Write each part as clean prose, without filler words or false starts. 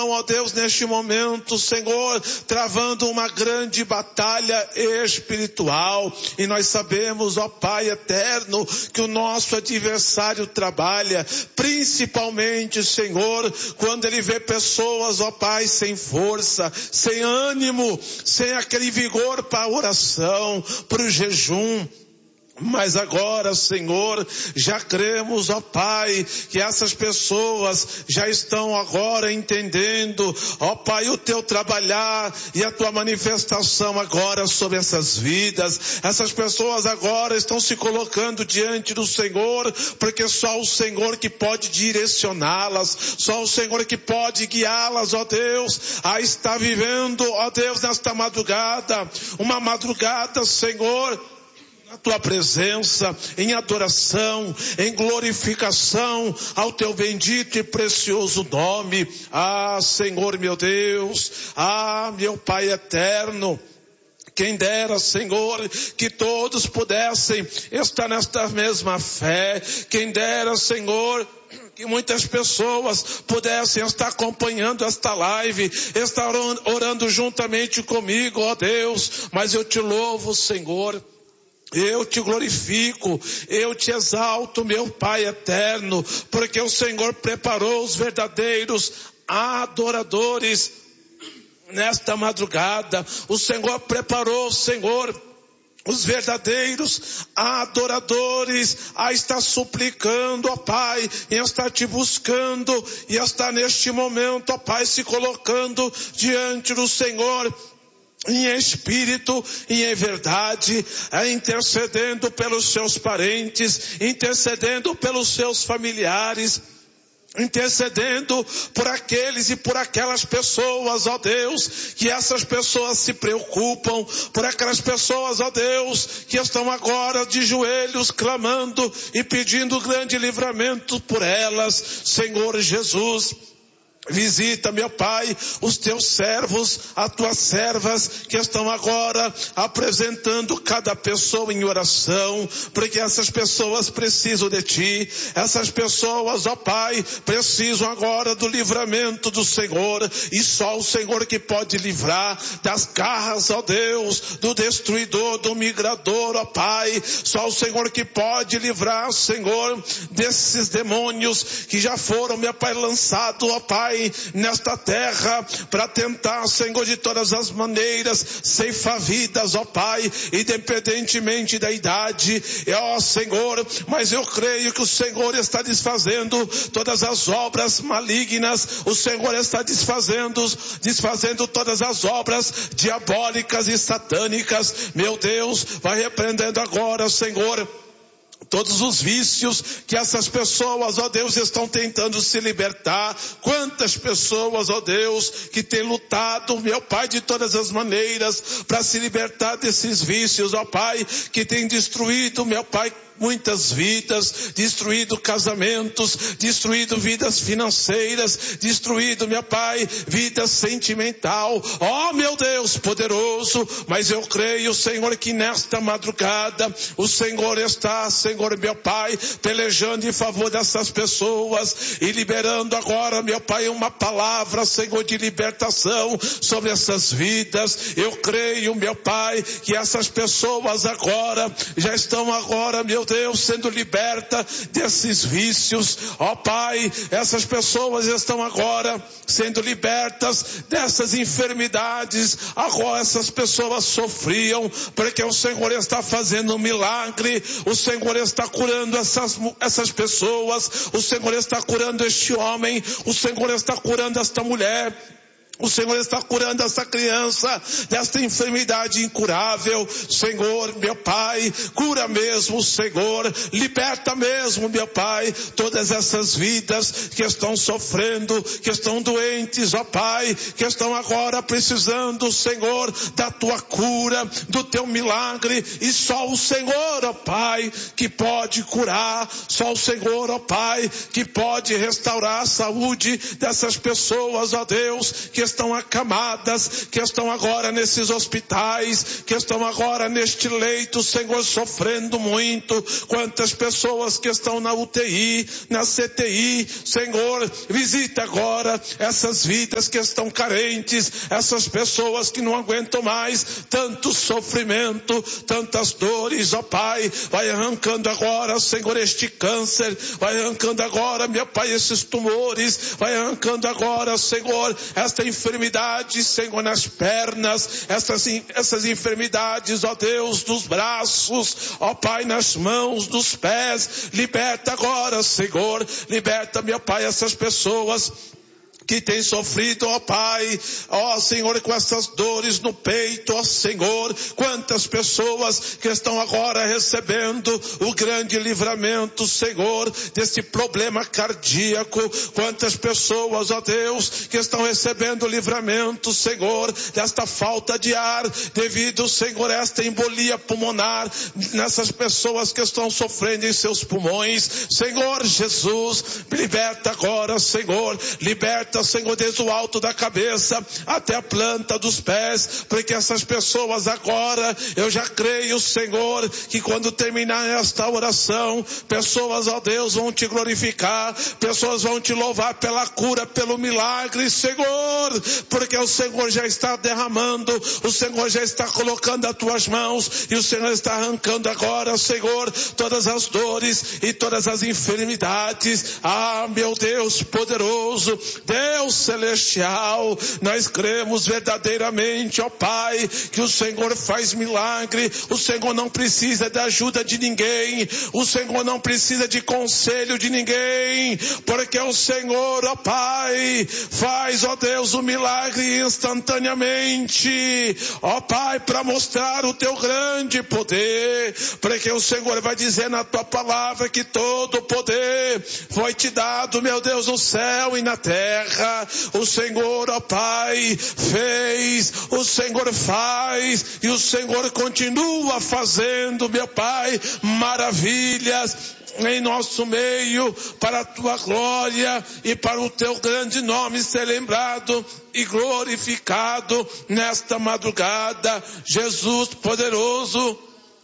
ó Deus, neste momento, Senhor, travando uma grande batalha espiritual. E nós sabemos, ó Pai eterno, que o nosso adversário trabalha, principalmente, Senhor, quando ele vê pessoas, ó Pai, sem força, sem ânimo, sem aquele vigor para a oração, para o jejum. Mas agora, Senhor, já cremos, ó Pai, que essas pessoas já estão agora entendendo, ó Pai, o teu trabalhar e a tua manifestação agora sobre essas vidas. Essas pessoas agora estão se colocando diante do Senhor, porque só o Senhor que pode direcioná-las, só o Senhor que pode guiá-las, ó Deus, a estar vivendo, ó Deus, nesta madrugada, uma madrugada, Senhor, na tua presença, em adoração, em glorificação ao teu bendito e precioso nome. Ah, Senhor meu Deus, ah, meu Pai eterno, quem dera, Senhor, que todos pudessem estar nesta mesma fé. Quem dera, Senhor, que muitas pessoas pudessem estar acompanhando esta live, estar orando juntamente comigo, ó Deus. Mas eu te louvo, Senhor. Eu te glorifico, eu te exalto, meu Pai eterno, porque o Senhor preparou os verdadeiros adoradores nesta madrugada. O Senhor preparou, Senhor, os verdadeiros adoradores a estar suplicando, ó Pai, e a estar te buscando, e a estar neste momento, ó Pai, se colocando diante do Senhor, em espírito e em verdade, intercedendo pelos seus parentes, intercedendo pelos seus familiares, intercedendo por aqueles e por aquelas pessoas, ó Deus, que essas pessoas se preocupam, por aquelas pessoas, ó Deus, que estão agora de joelhos clamando e pedindo grande livramento por elas. Senhor Jesus, visita, meu Pai, os teus servos, as tuas servas que estão agora apresentando cada pessoa em oração, porque essas pessoas precisam de ti. Essas pessoas, ó Pai, precisam agora do livramento do Senhor, e só o Senhor que pode livrar das garras, ó Deus, do destruidor, do migrador, ó Pai. Só o Senhor que pode livrar, Senhor, desses demônios que já foram, meu Pai, lançados, ó Pai, nesta terra, para tentar, Senhor, de todas as maneiras, ceifar vidas, ó Pai, independentemente da idade, ó Senhor. Mas eu creio que o Senhor está desfazendo todas as obras malignas, o Senhor está desfazendo todas as obras diabólicas e satânicas. Meu Deus, vai repreendendo agora, Senhor, todos os vícios que essas pessoas, ó Deus, estão tentando se libertar. Quantas pessoas, ó Deus, que têm lutado, meu Pai, de todas as maneiras para se libertar desses vícios, ó Pai, que têm destruído, meu Pai, muitas vidas, destruído casamentos, destruído vidas financeiras, destruído, meu Pai, vida sentimental. Ó meu Deus poderoso, mas eu creio, Senhor, que nesta madrugada o Senhor está, Senhor, meu Pai, pelejando em favor dessas pessoas e liberando agora, meu Pai, uma palavra, Senhor, de libertação sobre essas vidas. Eu creio, meu Pai, que essas pessoas agora já estão agora, meu Deus, sendo liberta desses vícios. Ó Pai, essas pessoas estão agora sendo libertas dessas enfermidades. Agora essas pessoas sofriam, porque o Senhor está fazendo um milagre. O Senhor está curando essas pessoas. O Senhor está curando este homem. O Senhor está curando esta mulher. O Senhor está curando essa criança desta enfermidade incurável. Senhor, meu Pai, cura mesmo, Senhor. Liberta mesmo, meu Pai, todas essas vidas que estão sofrendo, que estão doentes, ó Pai, que estão agora precisando, Senhor, da tua cura, do teu milagre. E só o Senhor, ó Pai, que pode curar. Só o Senhor, ó Pai, que pode restaurar a saúde dessas pessoas, ó Deus, que estão acamadas, que estão agora nesses hospitais, que estão agora neste leito, Senhor, sofrendo muito. Quantas pessoas que estão na UTI, na CTI, Senhor, visita agora essas vidas que estão carentes, essas pessoas que não aguentam mais tanto sofrimento, tantas dores, ó Pai. Vai arrancando agora, Senhor, este câncer, vai arrancando agora, meu Pai, esses tumores, vai arrancando agora, Senhor, esta enfermidade, Senhor, nas pernas, essas enfermidades, ó Deus, dos braços, ó Pai, nas mãos, dos pés. Liberta agora, Senhor, liberta, meu Pai, essas pessoas que tem sofrido, ó Pai, ó Senhor, com essas dores no peito, ó Senhor. Quantas pessoas que estão agora recebendo o grande livramento, Senhor, desse problema cardíaco. Quantas pessoas, ó Deus, que estão recebendo o livramento, Senhor, desta falta de ar devido, Senhor, a esta embolia pulmonar nessas pessoas que estão sofrendo em seus pulmões. Senhor Jesus, liberta agora, Senhor, liberta, Senhor, desde o alto da cabeça até a planta dos pés, porque essas pessoas agora, eu já creio, Senhor, que quando terminar esta oração, pessoas, ó Deus, vão te glorificar, pessoas vão te louvar pela cura, pelo milagre, Senhor, porque o Senhor já está derramando, o Senhor já está colocando as tuas mãos, e o Senhor está arrancando agora, Senhor, todas as dores e todas as enfermidades. Ah, meu Deus poderoso, Deus celestial, nós cremos verdadeiramente, ó Pai, que o Senhor faz milagre. O Senhor não precisa da ajuda de ninguém, o Senhor não precisa de conselho de ninguém, porque o Senhor, ó Pai, faz, ó Deus, o milagre instantaneamente, ó Pai, para mostrar o teu grande poder, porque o Senhor vai dizer na tua palavra que todo o poder foi te dado, meu Deus, no céu e na terra. O Senhor, ó Pai, fez, o Senhor faz, e o Senhor continua fazendo, meu Pai, maravilhas em nosso meio, para a tua glória e para o teu grande nome ser lembrado e glorificado nesta madrugada. Jesus poderoso,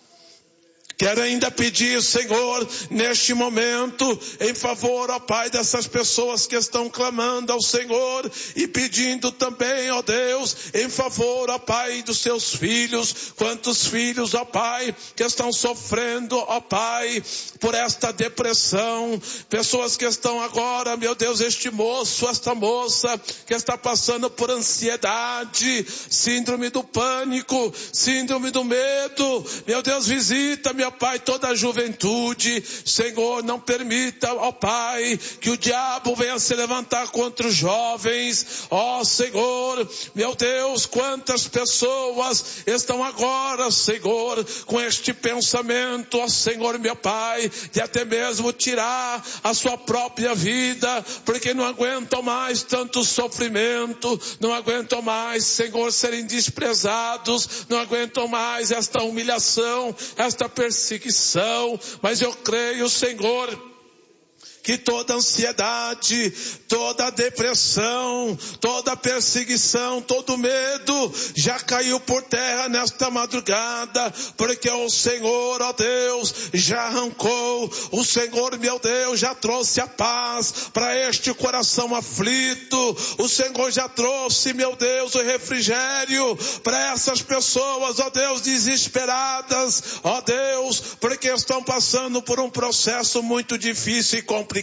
quero ainda pedir, Senhor, neste momento, em favor, ó Pai, dessas pessoas que estão clamando ao Senhor e pedindo também, ó Deus, em favor, ó Pai, dos seus filhos. Quantos filhos, ó Pai, que estão sofrendo, ó Pai, por esta depressão. Pessoas que estão agora, meu Deus, este moço, esta moça, que está passando por ansiedade, síndrome do pânico, síndrome do medo. Meu Deus, visita, meu Pai, toda a juventude. Senhor, não permita, ó Pai, que o diabo venha se levantar contra os jovens. Ó Senhor, meu Deus, quantas pessoas estão agora, Senhor, com este pensamento, ó Senhor, meu Pai, de até mesmo tirar a sua própria vida, porque não aguentam mais tanto sofrimento, não aguentam mais, Senhor, serem desprezados, não aguentam mais esta humilhação, esta perseguição. Mas eu creio, Senhor, que toda ansiedade, toda depressão, toda perseguição, todo medo já caiu por terra nesta madrugada, porque o Senhor, ó Deus, já arrancou, o Senhor, meu Deus, já trouxe a paz para este coração aflito, o Senhor já trouxe, meu Deus, o refrigério para essas pessoas, ó Deus, desesperadas, ó Deus, porque estão passando por um processo muito difícil e complicado.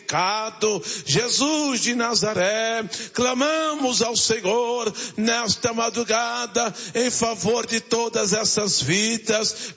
Jesus de Nazaré, clamamos ao Senhor nesta madrugada em favor de todas essas vidas,